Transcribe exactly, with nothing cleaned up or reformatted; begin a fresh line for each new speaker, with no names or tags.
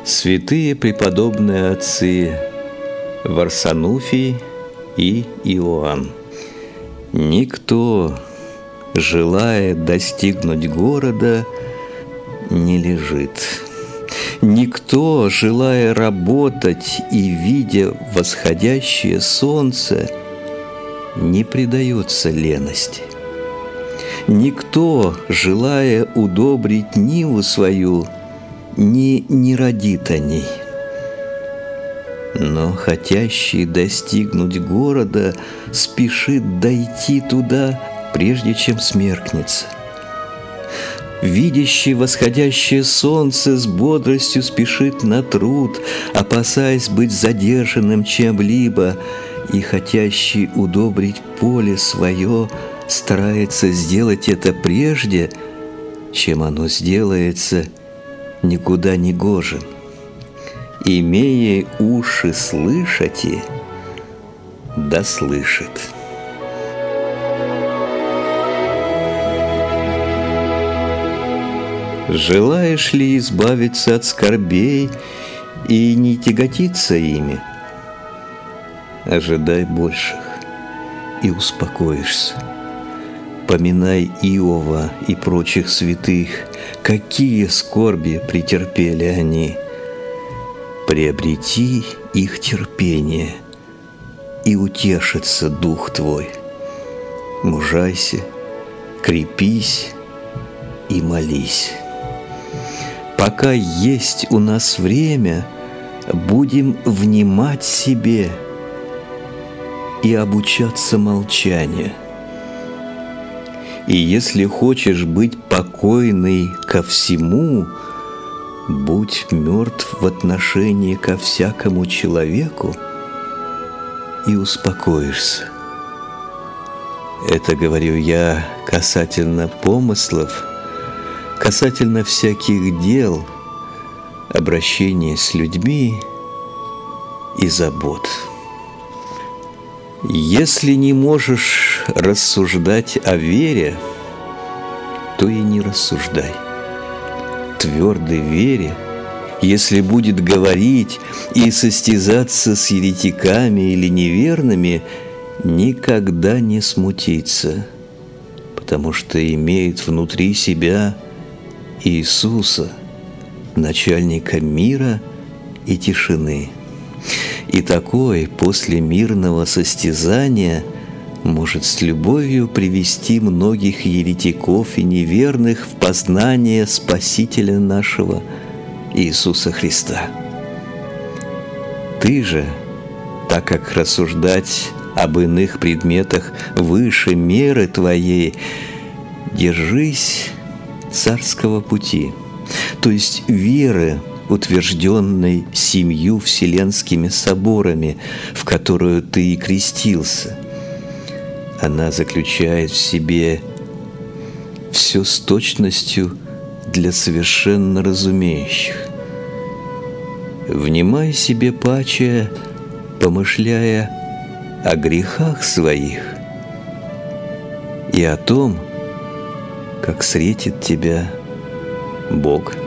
Святые преподобные отцы Варсануфий и Иоанн. Никто, желая достигнуть города, не лежит. Никто, желая работать и видя восходящее солнце, не предается лености. Никто, желая удобрить ниву свою, не, не родит о ней. Но хотящий достигнуть города спешит дойти туда, прежде чем смеркнется. Видящий восходящее солнце с бодростью спешит на труд, опасаясь быть задержанным чем-либо, и хотящий удобрить поле свое старается сделать это прежде, чем оно сделается никуда не гожим. Имея уши слышати, да слышит. Желаешь ли избавиться от скорбей и не тяготиться ими? Ожидай больших и успокоишься. Поминай Иова и прочих святых, какие скорби претерпели они. Приобрети их терпение, и утешится дух твой. Мужайся, крепись и молись. Пока есть у нас время, будем внимать себе и обучаться молчанию. И если хочешь быть покойный ко всему, будь мертв в отношении ко всякому человеку и успокоишься. Это говорю я касательно помыслов, касательно всяких дел, обращения с людьми и забот. Если не можешь рассуждать о вере, то и не рассуждай. Твердой вере, если будет говорить и состязаться с еретиками или неверными, никогда не смутится, потому что имеет внутри себя Иисуса, начальника мира и тишины. И такой после мирного состязания может с любовью привести многих еретиков и неверных в познание Спасителя нашего Иисуса Христа. Ты же, так как рассуждать об иных предметах выше меры твоей, держись царского пути, то есть веры, утвержденной семью вселенскими соборами, в которую ты и крестился. Она заключает в себе все с точностью для совершенно разумеющих. Внимай себе паче, помышляя о грехах своих и о том, как встретит тебя Бог.